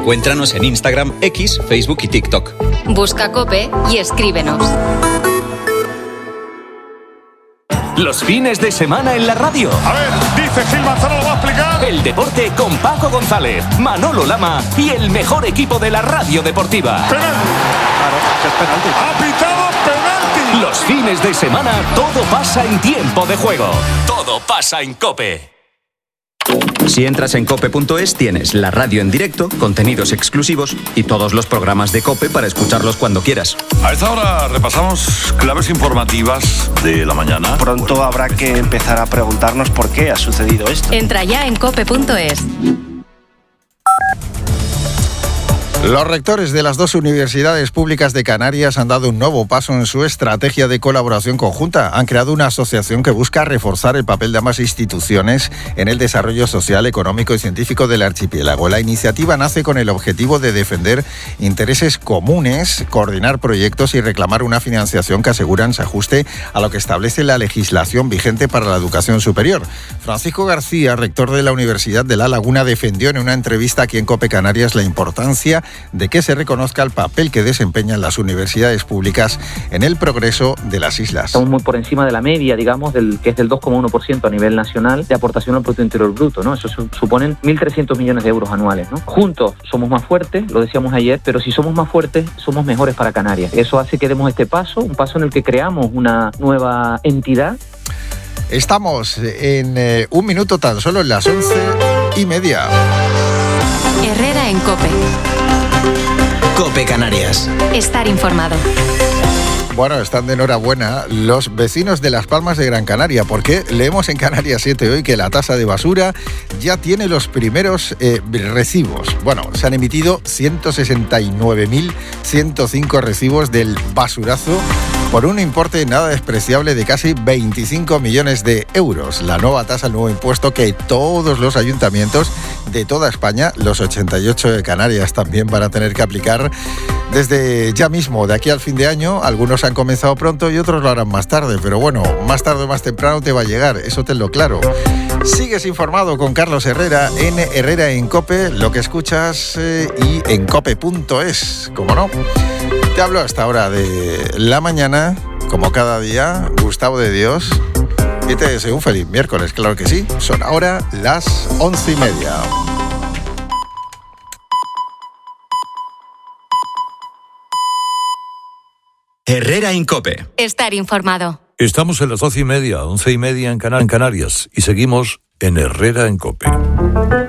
Encuéntranos en Instagram, X, Facebook y TikTok. Busca COPE y escríbenos. Los fines de semana en la radio. A ver, dice Gil Manzano, lo va a explicar. El deporte con Paco González, Manolo Lama y el mejor equipo de la radio deportiva. Penalti. Claro, es penalti. Ha pitado penalti. Los fines de semana todo pasa en tiempo de juego. Todo pasa en COPE. Si entras en cope.es tienes la radio en directo, contenidos exclusivos y todos los programas de COPE para escucharlos cuando quieras. A esta hora repasamos claves informativas de la mañana. Pronto habrá que empezar a preguntarnos por qué ha sucedido esto. Entra ya en cope.es. Los rectores de las dos universidades públicas de Canarias han dado un nuevo paso en su estrategia de colaboración conjunta. Han creado una asociación que busca reforzar el papel de ambas instituciones en el desarrollo social, económico y científico del archipiélago. La iniciativa nace con el objetivo de defender intereses comunes, coordinar proyectos y reclamar una financiación que aseguran se ajuste a lo que establece la legislación vigente para la educación superior. Francisco García, rector de la Universidad de La Laguna, defendió en una entrevista aquí en COPE Canarias la importancia de que se reconozca el papel que desempeñan las universidades públicas en el progreso de las islas. Estamos muy por encima de la media, digamos, que es del 2,1% a nivel nacional de aportación al Producto Interior Bruto, ¿no? Eso suponen 1.300 millones de euros anuales, ¿no? Juntos somos más fuertes, lo decíamos ayer, pero si somos más fuertes, somos mejores para Canarias. Eso hace que demos este paso, un paso en el que creamos una nueva entidad. Estamos en un minuto tan solo en las 11:30. Herrera en COPE. COPE Canarias. Estar informado. Bueno, están de enhorabuena los vecinos de Las Palmas de Gran Canaria, porque leemos en Canarias 7 hoy que la tasa de basura ya tiene los primeros recibos. Bueno, se han emitido 169.105 recibos del basurazo por un importe nada despreciable de casi 25 millones de euros. La nueva tasa, el nuevo impuesto que todos los ayuntamientos de toda España, los 88 de Canarias también van a tener que aplicar desde ya mismo, de aquí al fin de año. Algunos han comenzado pronto y otros lo harán más tarde, pero bueno, más tarde o más temprano te va a llegar, eso tenlo claro. Sigues informado con Carlos Herrera en Herrera en COPE, lo que escuchas y en cope.es, como no. Te hablo hasta ahora de la mañana, como cada día, Gustavo de Dios, y te deseo un feliz miércoles, claro que sí. Son ahora las 11:30. Herrera en COPE. Estar informado. Estamos en las 12:30, 11:30 en Canarias y seguimos en Herrera en COPE.